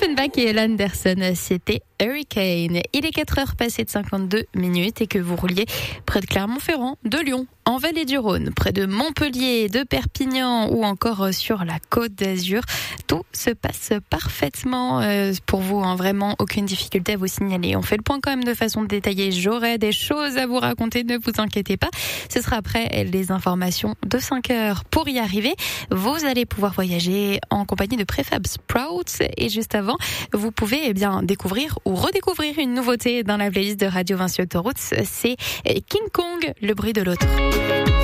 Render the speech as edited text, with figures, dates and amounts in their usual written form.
Offenbach et Ella Anderson, c'était Hurricane. Il est 4h passées de 52 minutes et que vous rouliez près de Clermont-Ferrand, de Lyon, en Vallée du Rhône, près de Montpellier, de Perpignan ou encore sur la Côte d'Azur. Tout se passe parfaitement pour vous, vraiment aucune difficulté à vous signaler. On fait le point quand même de façon détaillée. J'aurai des choses à vous raconter, ne vous inquiétez pas. Ce sera après les informations de 5h. Pour y arriver, vous allez pouvoir voyager en compagnie de Préfab Sprouts. Et juste avant, vous pouvez découvrir ou redécouvrir une nouveauté dans la playlist de Radio Vinci Autoroute. C'est King Kong, le bruit de l'autre.